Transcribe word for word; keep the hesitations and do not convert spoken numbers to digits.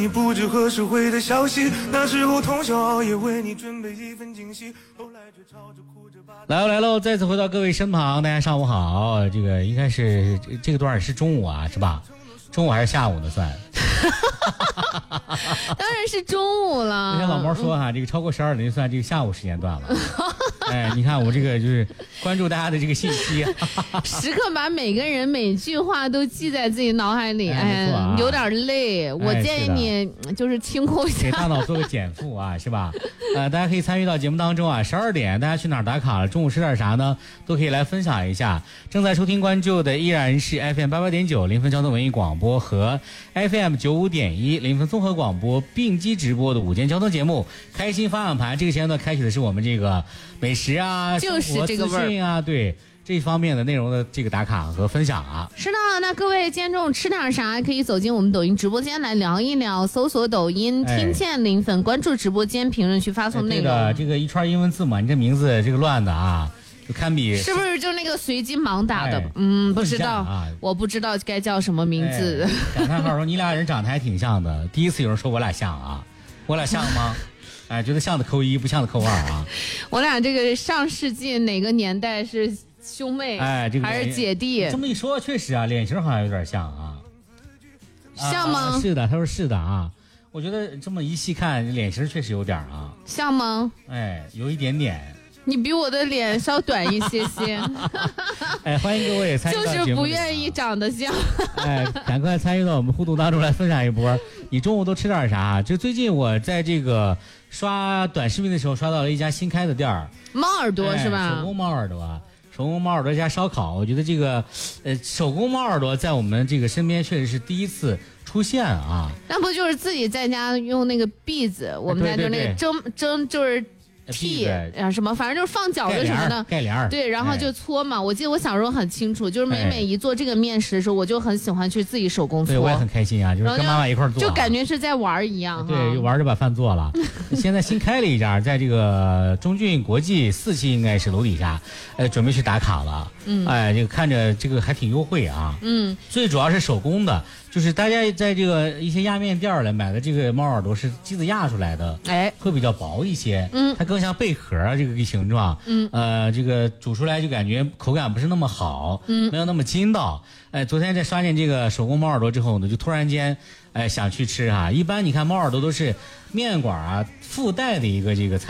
你不知何时回的消息，那时候通宵熬夜为你准备一份惊喜，后来却吵着哭着把。 来喽来喽，再次回到各位身旁，大家上午好。这个应该是这个段是中午啊，是吧？中午还是下午呢？算。 当然是中午了。 那天老猫说哈，这个超过十二点就算这个下午时间段了。哎，你看我这个就是关注大家的这个信息， 时刻把每个人每句话都记在自己脑海里，哎， 哎啊、 有点累。我建议你就是清空一下， 给大脑做个减负啊，是吧？呃，大家可以参与到节目当中啊，十二点大家去哪儿打卡了？中午吃点啥呢？都可以来分享一下。正在收听关注的依然是 F M 八八点九临汾交通文艺广播和 F M 九五点一临汾综合广播并机直播的午间交通节目《开心方向盘》。这个时间段开启的是我们这个美食啊、 就是这个味生活资讯啊，对。这方面的内容的这个打卡和分享啊， 是的。那各位今天中午吃点啥？可以走进我们抖音直播间来聊一聊，搜索抖音听见临汾，关注直播间评论区发送内容。 哎、对的，这个一串英文字母，你这名字这个乱的啊，就堪比是不是就那个随机盲打的？ 哎、 嗯，不知道啊， 我不知道该叫什么名字。 哎、感叹号说你俩人长得还挺像的，第一次有人说我俩像啊，我俩像吗？哎，觉得像的扣一，不像的扣二啊。 我俩这个上世纪哪个年代是兄妹？ 哎，这个还是姐弟？ 这么一说，确实啊，脸型好像有点像啊。 像吗？ 啊、是的，他说是的啊。我觉得这么一细看，脸型确实有点啊。 像吗？ 哎，有一点点。 你比我的脸稍短一些些。 哎，欢迎各位参与到节目里、啊、 就是不愿意长得像。 哎，赶快参与到我们互动当中来分享一波。你中午都吃点啥？就最近我在这个刷短视频的时候，刷到了一家新开的店儿， 猫耳朵、哎、是吧？ 手工猫耳朵，手工猫耳朵加烧烤。我觉得这个，呃，手工猫耳朵在我们这个身边确实是第一次出现啊。 那不就是自己在家用那个篦子，我们家就那个蒸蒸就是。屁啊什么，反正就是放饺子什么的， 盖帘对，然后就搓嘛。哎、我记得我小时候很清楚，就是每每一做这个面食的时候，我就很喜欢去自己手工搓。 对，我也很开心啊，就是跟妈妈一块做、啊， 就感觉是在玩一样。 对，玩着把饭做了。现在新开了一家，在这个中骏国际四期应该是楼底下，呃，准备去打卡了。嗯，哎，这个看着这个还挺优惠啊。嗯，最主要是手工的。就是大家在这个一些压面店里买的这个猫耳朵是机子压出来的，哎，会比较薄一些，嗯，它更像贝壳这个形状，嗯，呃，这个煮出来就感觉口感不是那么好，嗯，没有那么筋道。哎，昨天在刷见这个手工猫耳朵之后呢，就突然间，哎，想去吃哈、啊。一般你看猫耳朵都是面馆啊附带的一个这个菜。